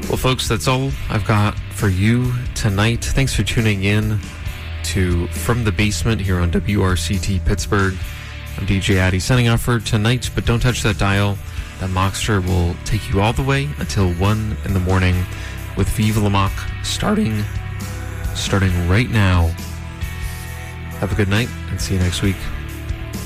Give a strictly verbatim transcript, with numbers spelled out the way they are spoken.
Well, folks, that's all I've got for you tonight. Thanks for tuning in to From the Basement here on W R C T Pittsburgh. I'm D J Addy signing off for tonight, but don't touch that dial. That Mockster will take you all the way until one in the morning with Vive la Mock starting, starting right now. Have a good night and see you next week.